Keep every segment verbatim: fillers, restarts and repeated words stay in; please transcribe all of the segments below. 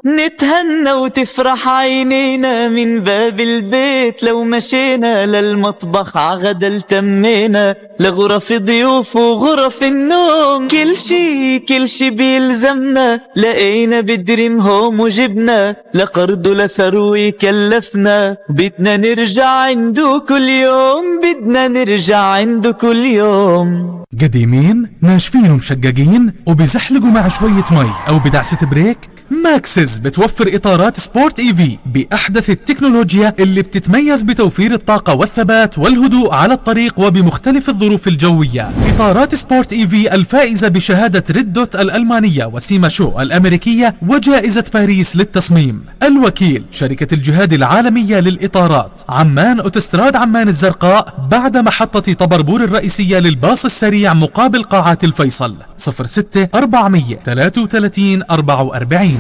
نتهنى وتفرح عينينا من باب البيت لو مشينا للمطبخ عغدا التمينا لغرف ضيوف وغرف النوم كل شي كل شي بيلزمنا لقينا بدريم هوم وجبنا لقرض لثروي كلفنا بدنا نرجع عنده كل يوم بدنا نرجع عنده كل يوم. قديمين ناشفين ومشققين وبيزحلقوا مع شوية مي أو بدعسة بريك؟ ماكسز بتوفر إطارات سبورت إيفي بأحدث التكنولوجيا اللي بتتميز بتوفير الطاقة والثبات والهدوء على الطريق وبمختلف الظروف الجوية. إطارات سبورت إيفي الفائزة بشهادة ريد دوت الألمانية وسيما شو الأمريكية وجائزة باريس للتصميم. الوكيل شركة الجهاد العالمية للإطارات، عمان أوتوستراد عمان الزرقاء بعد محطة طبربور الرئيسية للباص السريع مقابل قاعات الفيصل. صفر ستة أربعمية ثلاثة وثلاثين أربعة وأربعين.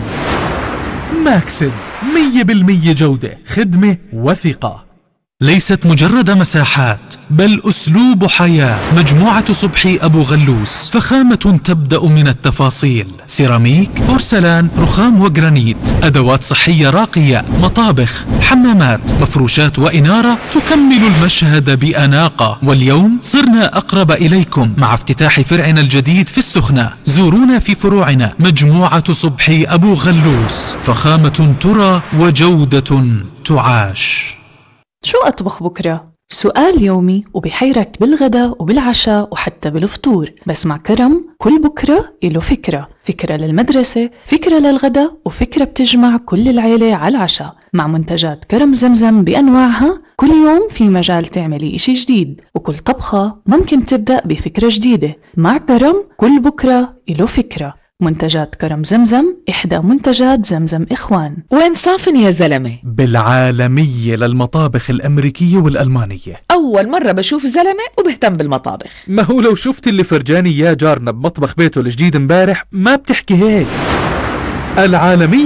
ماكسز مية بالمية جودة خدمة وثقة. ليست مجرد مساحات بل أسلوب حياة. مجموعة صبحي أبو غلوس، فخامة تبدأ من التفاصيل، سيراميك، بورسلان، رخام وجرانيت، أدوات صحية راقية، مطابخ، حمامات، مفروشات وإنارة تكمل المشهد بأناقة. واليوم صرنا أقرب إليكم مع افتتاح فرعنا الجديد في السخنة. زورونا في فروعنا. مجموعة صبحي أبو غلوس، فخامة ترى وجودة تعاش. شو أطبخ بكرة؟ سؤال يومي وبحيرك بالغداء وبالعشاء وحتى بالفطور. بس مع كرم كل بكرة إله فكرة، فكرة للمدرسة، فكرة للغداء، وفكرة بتجمع كل العيلة على العشاء. مع منتجات كرم زمزم بأنواعها كل يوم في مجال تعملي إشي جديد، وكل طبخة ممكن تبدأ بفكرة جديدة. مع كرم كل بكرة إله فكرة. منتجات كرم زمزم إحدى منتجات زمزم إخوان. وين صافن يا زلمة؟ بالعالمية للمطابخ الأمريكية والألمانية. أول مرة بشوف زلمة وبهتم بالمطابخ. ما هو لو شفت اللي فرجاني يا جارنا بمطبخ بيته الجديد امبارح ما بتحكي هيك. العالمية